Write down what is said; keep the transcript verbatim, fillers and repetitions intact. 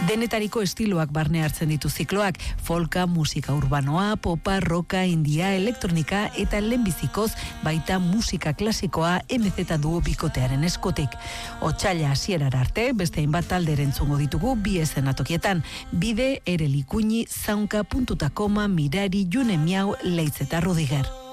Denetariko estiloak barne hartzen ditu zikloak, folka, musika urbanoa, popa, roka, india, elektronika eta lehenbizikoz baita musika klasikoa M Z duo bikotearen eskotik. Otsaila hasierara arte, beste hainbat talderen entzungo ditugu bi eszenatokietan, Bide, Ere Likuñi, Zaunka, Puntuta Koma, Mirari, June Miau, Leitz eta Rudiger.